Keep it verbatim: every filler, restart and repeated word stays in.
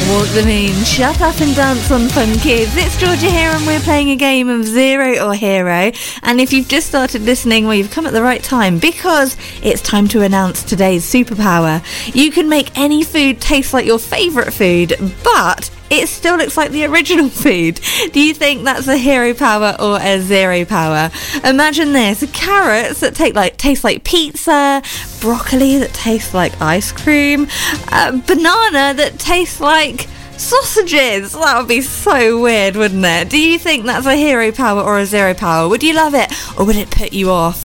Walk the moon, shut up and dance on Fun Kids. It's Georgia here and we're playing a game of Zero or Hero. And if you've just started listening, well, you've come at the right time because it's time to announce today's superpower. You can make any food taste like your favourite food, but it still looks like the original food. Do you think that's a hero power or a zero power? Imagine this: carrots that take like taste like pizza, broccoli that tastes like ice cream, a banana that tastes like sausages. That would be so weird, wouldn't it? Do you think that's a hero power or a zero power? Would you love it or would it put you off?